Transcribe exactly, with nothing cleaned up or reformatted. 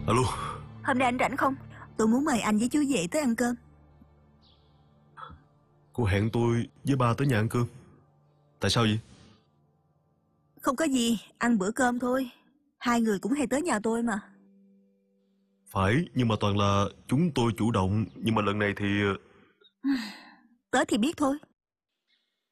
Alo. Hôm nay anh rảnh không? Tôi muốn mời anh với chú Vệ tới ăn cơm. Cô hẹn tôi với ba tới nhà ăn cơm. Tại sao vậy? Không có gì, ăn bữa cơm thôi. Hai người cũng hay tới nhà tôi mà. Phải, nhưng mà toàn là chúng tôi chủ động. Nhưng mà lần này thì... Tới thì biết thôi.